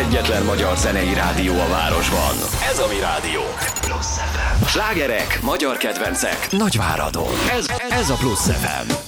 egyetlen magyar zenei rádió a városban. Ez a mi rádió. Plusz FM. Slágerek, magyar kedvencek, Nagyváradon. Ez a Plusz FM.